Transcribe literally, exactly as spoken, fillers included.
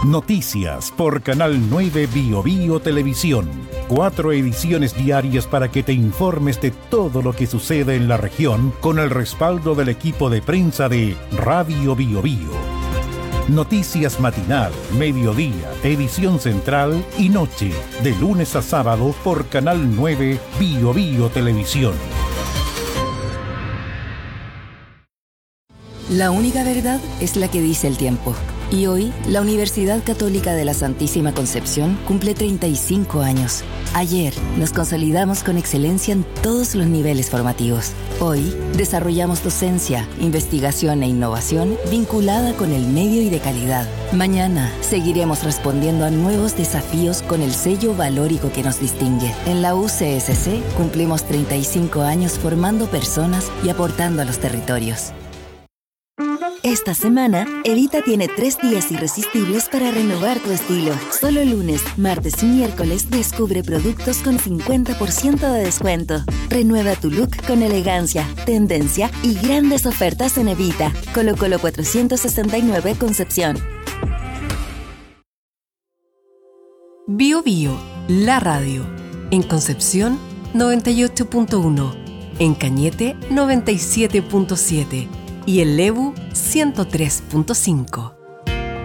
Noticias por Canal nueve Bio Bio Televisión. Cuatro ediciones diarias para que te informes de todo lo que sucede en la región con el respaldo del equipo de prensa de Radio Bio Bio. Noticias matinal, mediodía, edición central y noche, de lunes a sábado por Canal nueve Bio Bio Televisión. La única verdad es la que dice el tiempo. Y hoy, la Universidad Católica de la Santísima Concepción cumple treinta y cinco años. Ayer, nos consolidamos con excelencia en todos los niveles formativos. Hoy, desarrollamos docencia, investigación e innovación vinculada con el medio y de calidad. Mañana, seguiremos respondiendo a nuevos desafíos con el sello valórico que nos distingue. En la U C S C cumplimos treinta y cinco años formando personas y aportando a los territorios. Esta semana, Evita tiene tres días irresistibles para renovar tu estilo. Solo lunes, martes y miércoles descubre productos con cincuenta por ciento de descuento. Renueva tu look con elegancia, tendencia y grandes ofertas en Evita. Colo Colo cuatrocientos sesenta y nueve Concepción. Bio Bio, la radio. En Concepción, noventa y ocho punto uno. En Cañete, noventa y siete punto siete. Y el Lebu ciento tres punto cinco.